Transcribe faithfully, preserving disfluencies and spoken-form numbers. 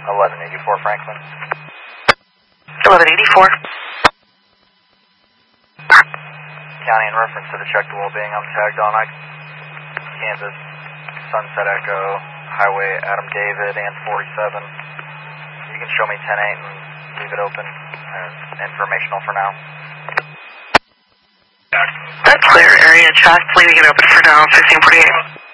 eleven eighty-four Franklin. eleven eighty-four. County in reference to the check the well-being, I'm tagged on I Kansas, Sunset Echo, Highway Adam David, and forty-seven. You can show me ten eight and leave it open. Uh, informational for now. That's clear. Area check. Leaving it open for now. fifteen forty-eight.